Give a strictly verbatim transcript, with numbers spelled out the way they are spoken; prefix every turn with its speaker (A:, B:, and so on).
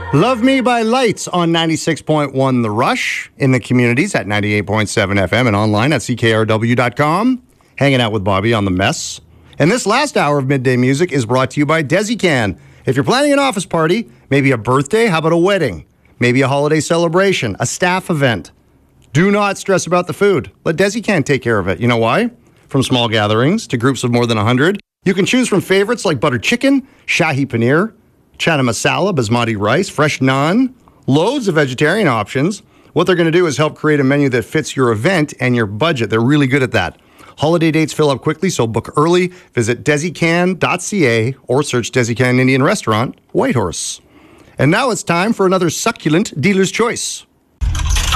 A: Love Me by Lights on ninety-six point one The Rush, in the communities at ninety-eight point seven F M and online at C K R W dot com. Hanging out with Bobby on The Mess. And this last hour of Midday Music is brought to you by DesiCan. If you're planning an office party, maybe a birthday, how about a wedding? Maybe a holiday celebration, a staff event. Do not stress about the food. Let DesiCan take care of it. You know why? From small gatherings to groups of more than one hundred, you can choose from favorites like butter chicken, shahi paneer, chana masala, basmati rice, fresh naan, loads of vegetarian options. What they're going to do is help create a menu that fits your event and your budget. They're really good at that. Holiday dates fill up quickly, so book early. Visit desican dot c a or search DesiCan Indian Restaurant, Whitehorse. And now it's time for another succulent Dealer's Choice.